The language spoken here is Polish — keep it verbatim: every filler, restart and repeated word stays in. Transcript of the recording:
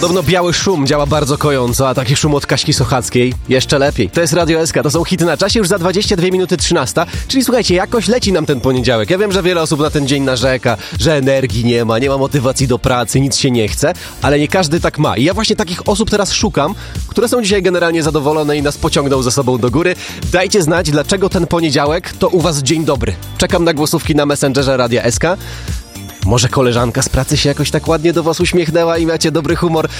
Podobno biały szum działa bardzo kojąco, a taki szum od Kaśki Sochackiej jeszcze lepiej. To jest Radio S K, to są hity na czasie, już za dwadzieścia dwie minuty trzynasta, czyli słuchajcie, jakoś leci nam ten poniedziałek. Ja wiem, że wiele osób na ten dzień narzeka, że energii nie ma, nie ma motywacji do pracy, nic się nie chce, ale nie każdy tak ma. I ja właśnie takich osób teraz szukam, które są dzisiaj generalnie zadowolone i nas pociągną ze sobą do góry. Dajcie znać, dlaczego ten poniedziałek to u was dzień dobry. Czekam na głosówki na Messengerze Radia S K. Może koleżanka z pracy się jakoś tak ładnie do was uśmiechnęła i macie dobry humor.